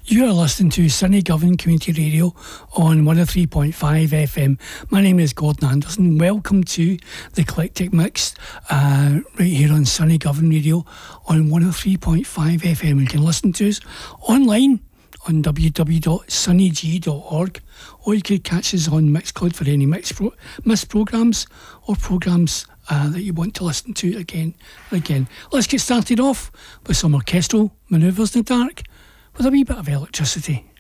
You are listening to Sunny Govan Community Radio on 103.5 FM. My name is Gordon Anderson. Welcome to the Eclectic Mix right here on Sunny Govan Radio on 103.5 FM. You can listen to us online on www.sunnygg.org, or you could catch us on Mixcloud for any missed programmes or programmes that you want to listen to again and again. Let's get started off with some orchestral manoeuvres in the dark with a wee bit of electricity.